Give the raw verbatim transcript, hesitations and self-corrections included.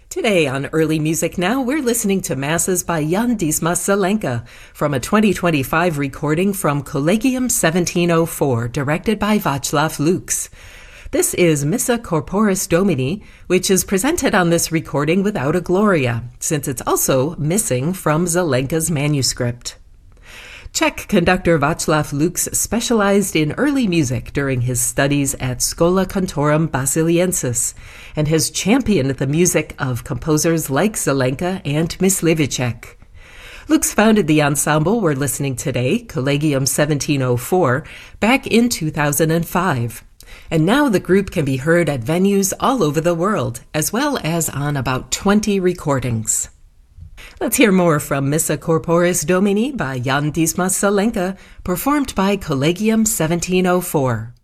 Today on Early Music Now, we're listening to Masses by Jan Dismas Zelenka from a twenty twenty-five recording from Collegium seventeen oh four, directed by Václav Lux. This is Missa Corporis Domini, which is presented on this recording without a Gloria, since it's also missing from Zelenka's manuscript. Czech conductor Václav Lux specialized in early music during his studies at Schola Cantorum Basiliensis and has championed the music of composers like Zelenka and Mysliveček. Lux founded the ensemble we're listening today, Collegium seventeen oh four, back in two thousand five. And now the group can be heard at venues all over the world, as well as on about twenty recordings. Let's hear more from Missa Corporis Domini by Jan Dismas Zelenka, performed by Collegium seventeen oh four.